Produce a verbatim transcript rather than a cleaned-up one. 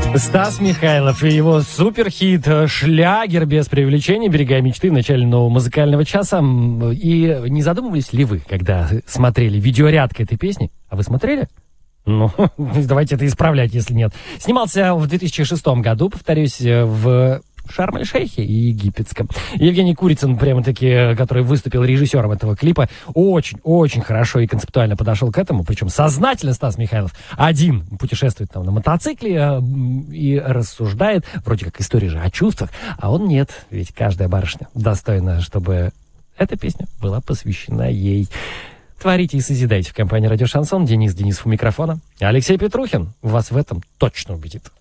Стас Михайлов и его суперхит «Шлягер» без привлечения, «Берега мечты» в начале нового музыкального часа. И не задумывались ли вы, когда смотрели видеоряд к этой песне? А вы смотрели? Ну, давайте это исправлять, если нет. Снимался в две тысячи шестом году, повторюсь, в Шарм-эль-Шейхе и Египетском. Евгений Курицын, прямо-таки, который выступил режиссером этого клипа, очень-очень хорошо и концептуально подошел к этому. Причем сознательно Стас Михайлов один путешествует там на мотоцикле э, и рассуждает, вроде как история же о чувствах, а он нет. Ведь каждая барышня достойна, чтобы эта песня была посвящена ей. Творите и созидайте в компании «Радио Шансон». Денис Денисов у микрофона. Алексей Петрухин вас в этом точно убедит.